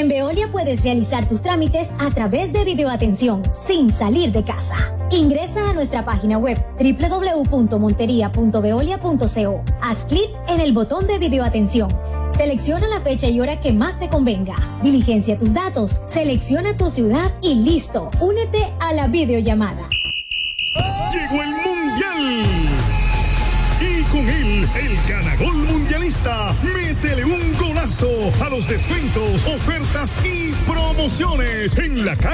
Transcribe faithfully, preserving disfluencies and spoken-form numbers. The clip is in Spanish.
Veolia puedes realizar tus trámites a través de videoatención, sin salir de casa. Ingresa a nuestra página web doble u doble u doble u punto montería punto veolia punto co. Haz clic en el botón de videoatención. Selecciona la fecha y hora que más te convenga. Diligencia tus datos, selecciona tu ciudad y listo. Únete a la videollamada. Llegó el Mundial. Y con él, el Canagol Mundialista. Métele un golazo a los descuentos, ofertas y promociones en la calle.